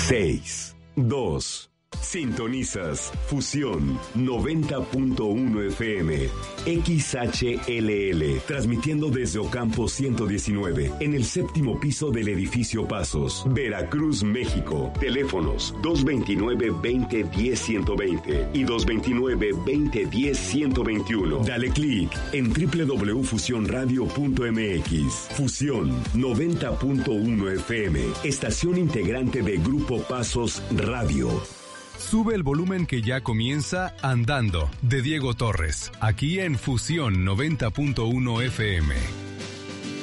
6, 2. Sintonizas Fusión 90.1 FM, XHLL, transmitiendo desde Ocampo 119, en el séptimo piso del edificio Pasos, Veracruz, México. Teléfonos 229-2010-120 y 229-2010-121. Dale clic en www.fusionradio.mx. Fusión 90.1 FM, estación integrante de Grupo Pasos Radio. Sube el volumen que ya comienza Andando, de Diego Torres, aquí en Fusión 90.1 FM.